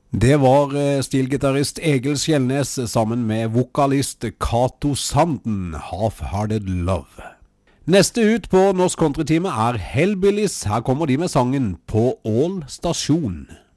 Det var stilgitarist Egil Skjelnes sammen med vokalist Cato Sanden, Half-Hearted Love. Neste ut på Norsk Countrytime er Hellbillies. Her kommer de med sangen På Ål Stasjon.